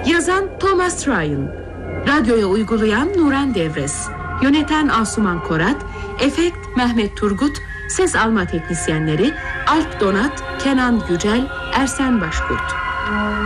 Yazan Thomas Ryan, radyoya uygulayan Nuran Devres, yöneten Asuman Korat, efekt Mehmet Turgut, ses alma teknisyenleri Alp Donat, Kenan Yücel, Ersen Başkurt.